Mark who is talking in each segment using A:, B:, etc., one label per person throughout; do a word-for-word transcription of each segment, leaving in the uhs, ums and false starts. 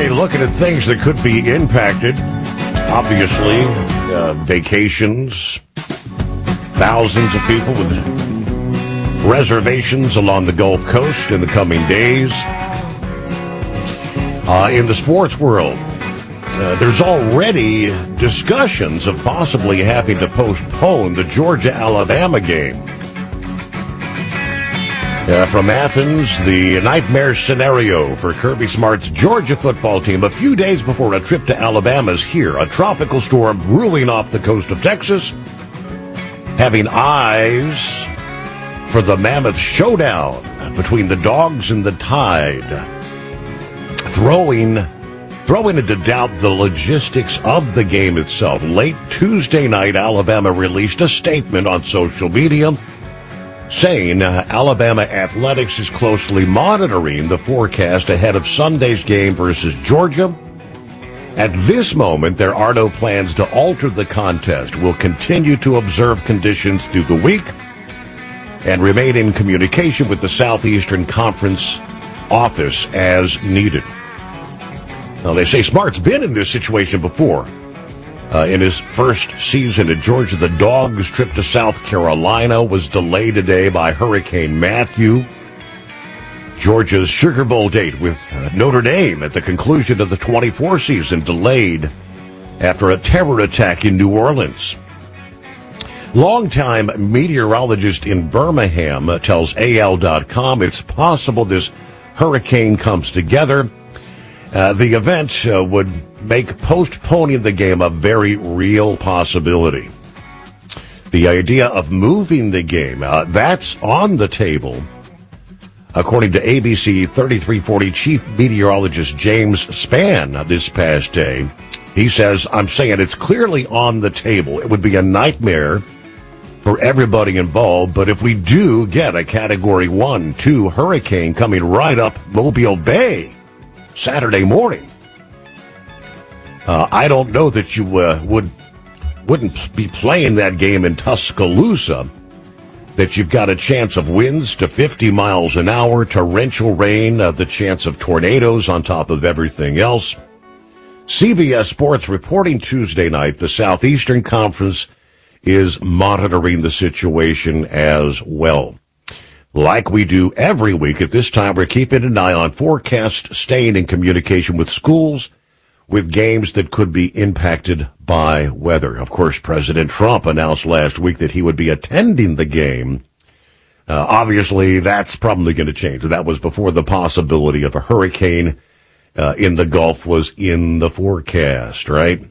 A: Hey, looking at things that could be impacted. Obviously, uh, vacations. Thousands of people with reservations along the Gulf Coast in the coming days. Uh, in the sports world, uh, there's already discussions of possibly having to postpone the Georgia-Alabama game. Uh, from Athens, the nightmare scenario for Kirby Smart's Georgia football team a few days before a trip to Alabama is here. A tropical storm brewing off the coast of Texas, having eyes for the mammoth showdown between the Dogs and the Tide, throwing, throwing into doubt the logistics of the game itself. Late Tuesday night, Alabama released a statement on social media saying uh, Alabama Athletics is closely monitoring the forecast ahead of Sunday's game versus Georgia. At this moment, there are no plans to alter the contest. We'll continue to observe conditions through the week and remain in communication with the Southeastern Conference office as needed. Now, they say Smart's been in this situation before. Uh, in his first season at Georgia, the Dogs' trip to South Carolina was delayed today by Hurricane Matthew. Georgia's Sugar Bowl date with uh, Notre Dame at the conclusion of the twenty-four season delayed after a terror attack in New Orleans. Longtime meteorologist in Birmingham uh, tells A L dot com it's possible this hurricane comes together. Uh, the event uh, would make postponing the game a very real possibility. The idea of moving the game, uh, that's on the table. According to A B C thirty-three forty chief meteorologist James Spann this past day, he says, I'm saying it's clearly on the table. It would be a nightmare for everybody involved, but if we do get a Category one, two hurricane coming right up Mobile Bay Saturday morning, uh, I don't know that you uh, would, wouldn't be playing that game in Tuscaloosa, that you've got a chance of winds to fifty miles an hour, torrential rain, uh, the chance of tornadoes on top of everything else. C B S Sports reporting Tuesday night the Southeastern Conference is monitoring the situation as well. Like we do every week at this time, we're keeping an eye on forecasts, staying in communication with schools, with games that could be impacted by weather. Of course, President Trump announced last week that he would be attending the game. Uh, obviously, that's probably going to change. That was before the possibility of a hurricane uh, in the Gulf was in the forecast, right?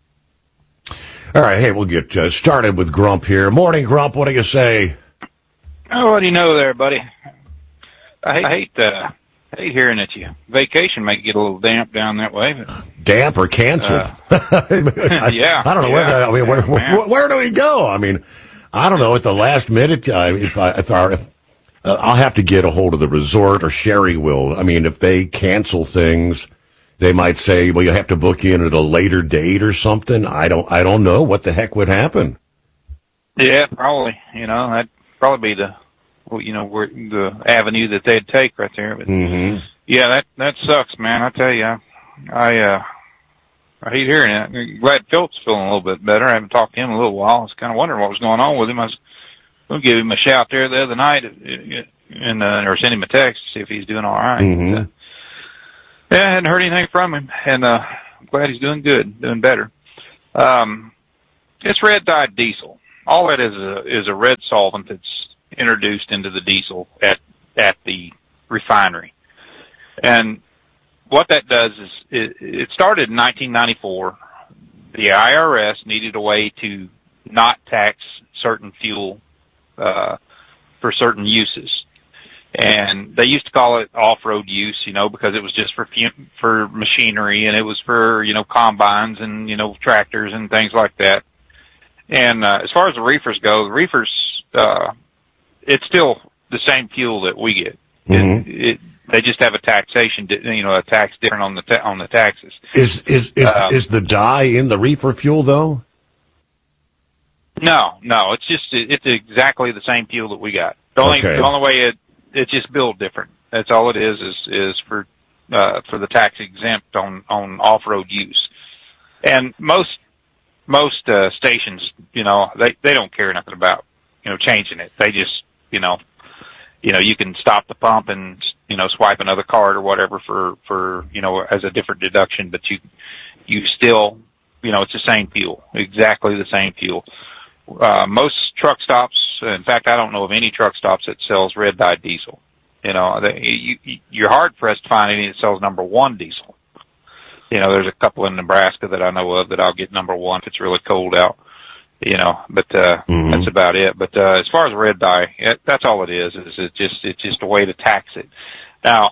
A: All right, hey, we'll get uh, started with Grump here. Morning, Grump. What do you say?
B: Oh, what do you know there, buddy? I hate, I hate, uh, I hate hearing that you vacation might get a little damp down that way. But,
A: damp or canceled? Uh, I,
B: yeah.
A: I don't know.
B: Yeah,
A: where, I mean, where,
B: yeah,
A: where, where do we go? I mean, I don't know. At the last minute, uh, if I, if our, if, uh, I'll have to get a hold of the resort, or Sherry will. I mean, if they cancel things, they might say, well, you have to book in at a later date or something. I don't, I don't know what the heck would happen.
B: Yeah, probably. You know, that'd probably be the, well, you know, where the avenue that they'd take right there. But
A: mm-hmm.
B: yeah, that that sucks, man. I tell you, I, I, uh, I hate hearing it. I'm glad Philip's feeling a little bit better. I haven't talked to him in a little while. I was kind of wondering what was going on with him. I was going to give him a shout there the other night, and uh, or send him a text to see if he's doing all right.
A: Mm-hmm.
B: But, uh, yeah, I hadn't heard anything from him, and uh, I'm glad he's doing good, doing better. Um, it's red dyed diesel. All that is a is a red solvent that's introduced into the diesel at at the refinery, and what that does is it, it started in nineteen ninety-four. The I R S needed a way to not tax certain fuel uh, for certain uses. And they used to call it off-road use, you know, because it was just for for machinery, and it was for, you know, combines and, you know, tractors and things like that. And uh, as far as the reefers go, the reefers, uh, it's still the same fuel that we get.
A: Mm-hmm.
B: It, it, they just have a taxation, you know, a tax different on the ta- on the taxes.
A: Is is is,
B: um,
A: is the dye in the reefer fuel though?
B: No, no, it's just it's exactly the same fuel that we got. The only
A: Okay.
B: the only way it it's just built different. That's all it is. Is is for uh, for the tax exempt on, on off-road use. And most, most, uh, stations, you know, they, they don't care nothing about, you know, changing it. They just, you know, you know, you can stop the pump and, you know, swipe another card or whatever for, for, you know, as a different deduction, but you, you still, you know, it's the same fuel, exactly the same fuel. Uh, most truck stops, in fact, I don't know of any truck stops that sells red dye diesel. You know, they, you, you're hard pressed to find any that sells number one diesel. You know, there's a couple in Nebraska that I know of that I'll get number one if it's really cold out. You know, but uh mm-hmm. that's about it. But uh as far as red dye, it, that's all it is. Is it's just it's just a way to tax it. Now,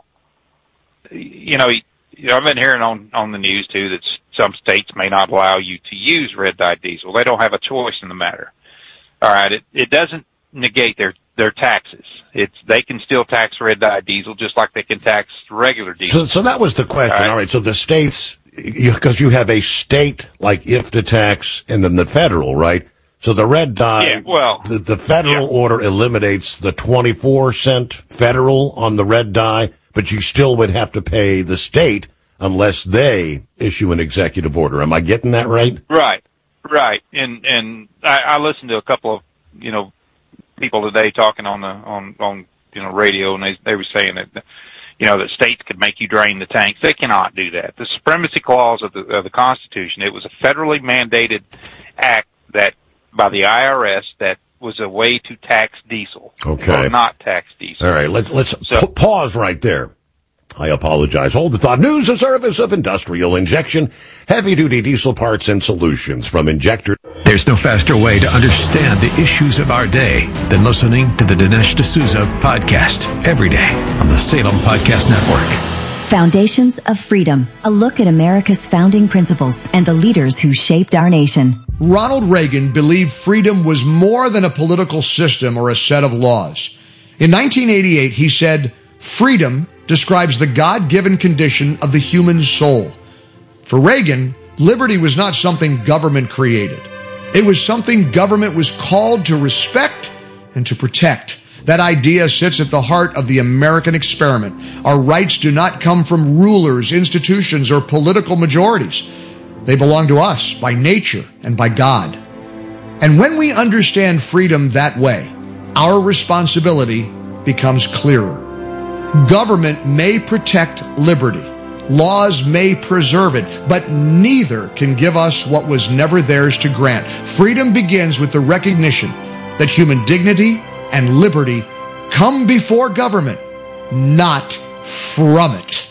B: you know, you know, I've been hearing on on the news too that some states may not allow you to use red dye diesel. They don't have a choice in the matter. All right, it it doesn't negate their their taxes. It's they can still tax red dye diesel just like they can tax regular diesel.
A: So, so that was the question. All right, All right so the states. Because you, you have a state like I F T A tax and then the federal, right? So the red dye,
B: yeah, well,
A: the, the federal yeah. order eliminates the twenty-four cent federal on the red dye, but you still would have to pay the state unless they issue an executive order. Am I getting that right?
B: Right, right. And and I, I listened to a couple of you know people today talking on the on on you know radio, and they they were saying that. You know, that states could make you drain the tanks. They cannot do that. The supremacy clause of the, of the Constitution, it was a federally mandated act that, by the I R S, that was a way to tax diesel.
A: Okay.
B: Or not tax diesel.
A: All right, let's, let's
B: so,
A: p- pause right there. I apologize. Hold the thought. News, a service of Industrial Injection, heavy-duty diesel parts and solutions from Injector.
C: There's no faster way to understand the issues of our day than listening to the Dinesh D'Souza podcast every day on the Salem Podcast Network.
D: Foundations of Freedom, a look at America's founding principles and the leaders who shaped our nation.
E: Ronald Reagan believed freedom was more than a political system or a set of laws. In nineteen eighty-eight, he said, "Freedom describes the God-given condition of the human soul." For Reagan, liberty was not something government created. It was something government was called to respect and to protect. That idea sits at the heart of the American experiment. Our rights do not come from rulers, institutions, or political majorities. They belong to us by nature and by God. And when we understand freedom that way, our responsibility becomes clearer. Government may protect liberty. Laws may preserve it, but neither can give us what was never theirs to grant. Freedom begins with the recognition that human dignity and liberty come before government, not from it.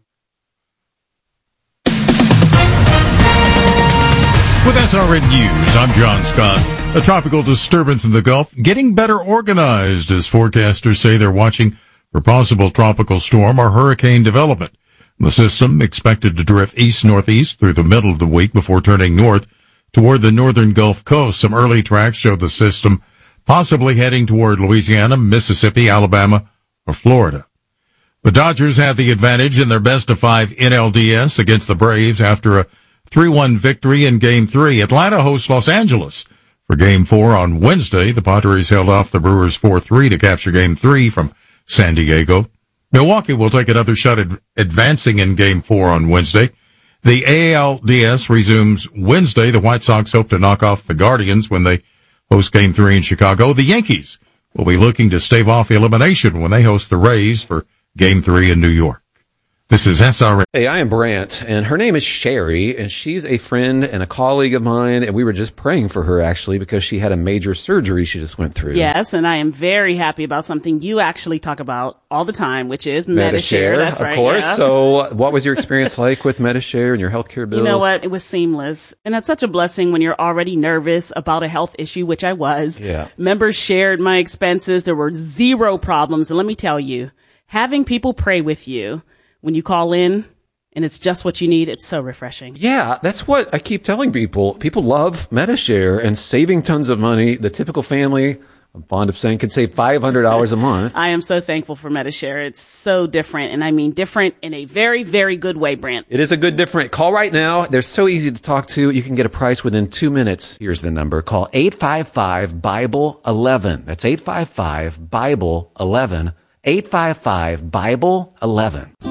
F: With S R N News, I'm John Scott. A tropical disturbance in the Gulf getting better organized as forecasters say they're watching for possible tropical storm or hurricane development. The system expected to drift east-northeast through the middle of the week before turning north toward the northern Gulf Coast. Some early tracks show the system possibly heading toward Louisiana, Mississippi, Alabama, or Florida. The Dodgers have the advantage in their best-of-five N L D S against the Braves after a three one victory in Game three. Atlanta hosts Los Angeles for Game four on Wednesday. The Padres held off the Brewers four three to capture Game three from San Diego. Milwaukee will take another shot at advancing in Game four on Wednesday. The A L D S resumes Wednesday. The White Sox hope to knock off the Guardians when they host Game three in Chicago. The Yankees will be looking to stave off elimination when they host the Rays for Game three in New York. This is S R N.
G: Hey, I am Brant, and her name is Sherry, and she's a friend and a colleague of mine, and we were just praying for her, actually, because she had a major surgery she just went through.
H: Yes, and I am very happy about something you actually talk about all the time, which is Medi-Share.
G: Medi-Share,
H: That's
G: of
H: right,
G: course.
H: yeah.
G: So what was your experience like with Medi-Share and your healthcare bills?
H: You know what? It was seamless. And that's such a blessing when you're already nervous about a health issue, which I was.
G: Yeah.
H: Members shared my expenses. There were zero problems. And let me tell you, having people pray with you when you call in, and it's just what you need, it's so refreshing.
G: Yeah, that's what I keep telling people. People love Medi-Share and saving tons of money. The typical family, I'm fond of saying, can save five hundred dollars a month.
H: I am so thankful for Medi-Share. It's so different, and I mean different in a very, very good way, Brant.
G: It is a good different. Call right now. They're so easy to talk to. You can get a price within two minutes. Here's the number. Call eight five five, Bible eleven. That's eight five five, Bible eleven. eight five five, Bible eleven.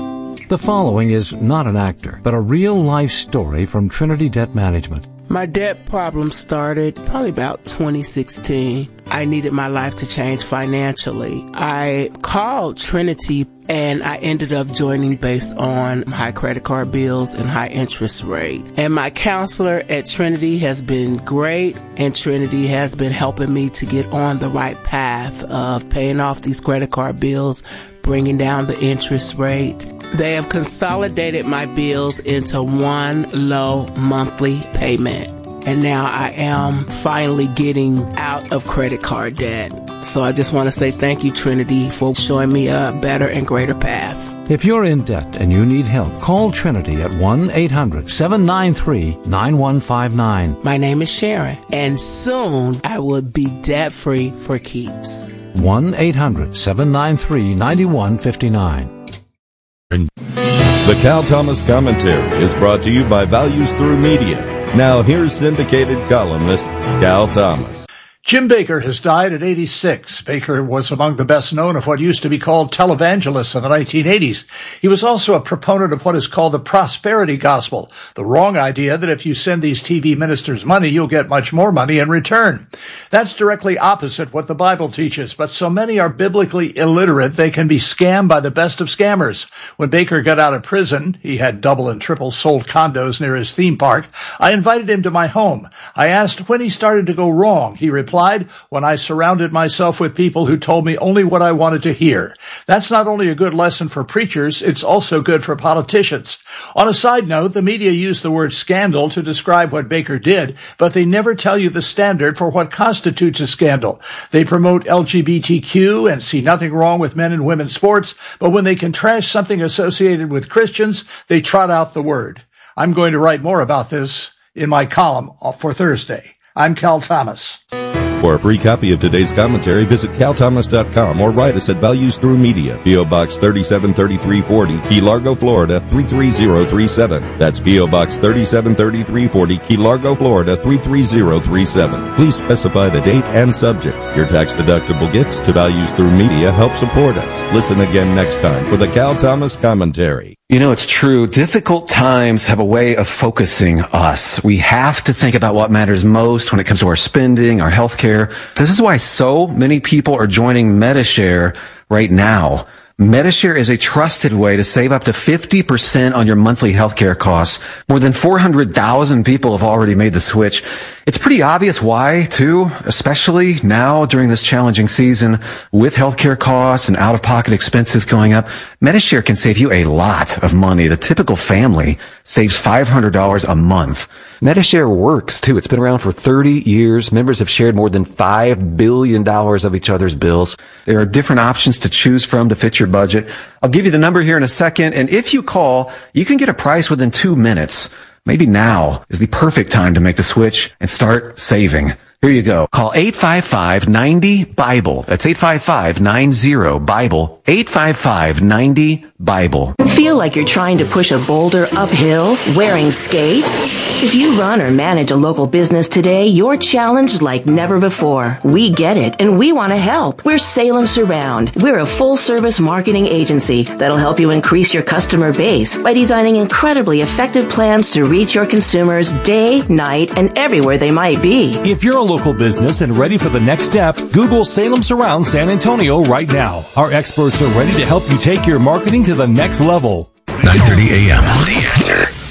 I: The following is not an actor, but a real-life story from Trinity Debt Management.
J: My debt problem started probably about twenty sixteen. I needed my life to change financially. I called Trinity and I ended up joining based on high credit card bills and high interest rate. And my counselor at Trinity has been great, and Trinity has been helping me to get on the right path of paying off these credit card bills, bringing down the interest rate. They have consolidated my bills into one low monthly payment. And now I am finally getting out of credit card debt. So I just want to say thank you, Trinity, for showing me a better and greater path.
I: If you're in debt and you need help, call Trinity at one eight hundred seven nine three nine one five nine.
J: My name is Sharon, and soon I will be debt-free for keeps.
I: one eight hundred seven nine three nine one five nine.
K: The Cal Thomas Commentary is brought to you by Values Through Media. Now here's syndicated columnist Cal Thomas.
L: Jim Bakker has died at eighty-six. Bakker was among the best known of what used to be called televangelists in the nineteen eighties. He was also a proponent of what is called the prosperity gospel, the wrong idea that if you send these T V ministers money, you'll get much more money in return. That's directly opposite what the Bible teaches, but so many are biblically illiterate they can be scammed by the best of scammers. When Bakker got out of prison, he had double and triple sold condos near his theme park. I invited him to my home. I asked when he started to go wrong. He replied, when I surrounded myself with people who told me only what I wanted to hear. That's not only a good lesson for preachers, it's also good for politicians. On a side note, the media use the word scandal to describe what Bakker did, but they never tell you the standard for what constitutes a scandal. They promote L G B T Q and see nothing wrong with men and women's sports, but when they can trash something associated with Christians, they trot out the word. I'm going to write more about this in my column for Thursday. I'm Cal Thomas.
K: For a free copy of today's commentary, visit cal thomas dot com or write us at Values Through Media, P O Box thirty-seven thirty-three forty, Key Largo, Florida three three zero three seven. That's P O Box thirty-seven thirty-three forty, Key Largo, Florida three three zero three seven. Please specify the date and subject. Your tax-deductible gifts to Values Through Media help support us. Listen again next time for the Cal Thomas Commentary.
G: You know, it's true. Difficult times have a way of focusing us. We have to think about what matters most when it comes to our spending, our health care. This is why so many people are joining Medi-Share right now. Medi-Share is a trusted way to save up to fifty percent on your monthly healthcare costs. More than four hundred thousand people have already made the switch. It's pretty obvious why, too, especially now during this challenging season with healthcare costs and out-of-pocket expenses going up. Medi-Share can save you a lot of money. The typical family saves five hundred dollars a month. Medi-Share works, too. It's been around for thirty years. Members have shared more than five billion dollars of each other's bills. There are different options to choose from to fit your budget. I'll give you the number here in a second, and if you call, you can get a price within two minutes. Maybe now is the perfect time to make the switch and start saving. Here you go. Call eight five five, nine zero, BIBLE. That's eight five five, nine zero, BIBLE. eight five five, nine zero, BIBLE.
M: Feel like you're trying to push a boulder uphill wearing skates? If you run or manage a local business today, you're challenged like never before. We get it, and we want to help. We're Salem Surround. We're a full-service marketing agency that'll help you increase your customer base by designing incredibly effective plans to reach your consumers day, night, and everywhere they might be.
N: If you're a local business and ready for the next step, Google Salem Surround San Antonio right now. Our experts are ready to help you take your marketing to the next level.
C: nine thirty a.m. The Answer.